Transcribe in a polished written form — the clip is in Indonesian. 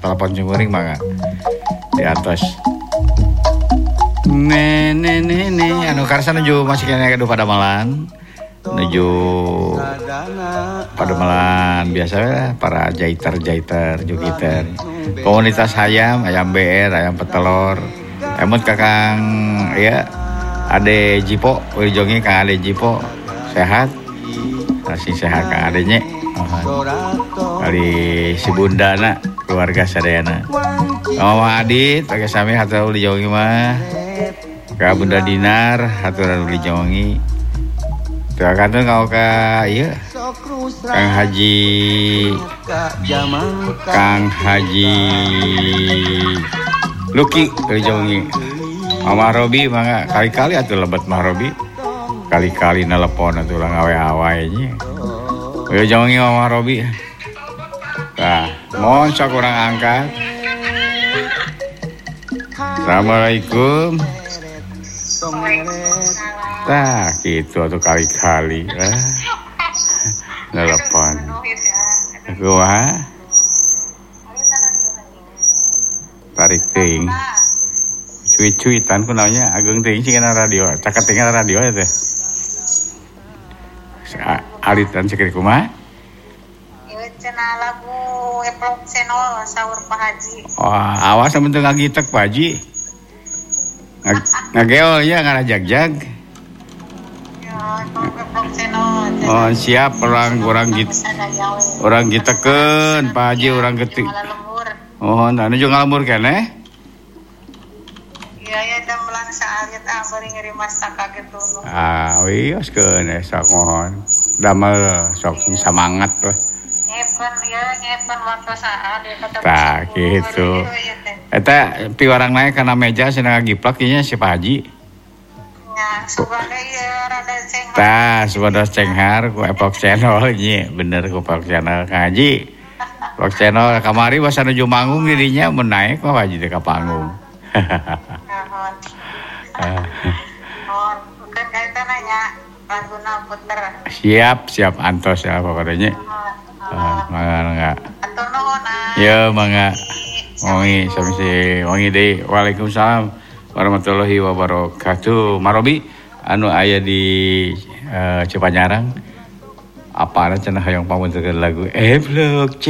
telepon cunguring mangga diantos. Anu karsa nuju masih kena kedu Pademelan. Menuju Pademelan biasa para jaiter jugiter komunitas ayam BR ayam petelur emut kakang ya ade Jipo ujongi kang ade Jipo sehat masih sehat kang adenya kali si bunda nak keluarga sadayana Mama Adit pakai sami hatur uli jongi mah ka Bunda Dinar hatur uli jongi. Kantor kau ka iya Kang Haji Luki dari Jongi Mama Robi mangga kali-kali atuh lebet Mah Robi kali-kali nelepon atuh lah ngawe-awe nya yo Jongi Mama Robi nah mohon sok kurang angkat. Assalamualaikum. Tah gitu atuh kali-kali telepon gua tarik ting cuit-cuitan kunaonnya ageng ting cingana radio caket tinggal radio ya teh alitan cekir kumaha ieu cenah lagu Eplok Channel saur Pak Haji. Wah awas sabenteung ngagitek Pak Haji ngageol ya ngarajag-jag. Oh siap orang giteken Pak Haji orang getik. Oh anu juga ngalembur keneh. Iya ya dambelan saalit bari ngeri mastaka gitu. Wioskeun sok mohon. Damel sok semangat lah. Ngepen waktu saat tah gitu. Eta piwarang naik kana meja cenah ngagiplak ieu si Pak Haji. Sebagai cenghar ku Eplok Channel nya bener ku Eplok Channel Kang Haji Eplok Channel kamari basa nuju manggung dirinya menaik mah Haji teh ka panggung bukan kaitan nya laguna puter siap antos ya pokoknya mangga atur nuhun ya mangga wangi samisi wangi deui. Waalaikumsalam warahmatullahi wabarakatuh. Marobi anu aya di Cipanyarang apa cenah hayang pamuntenkeun lagu Eplok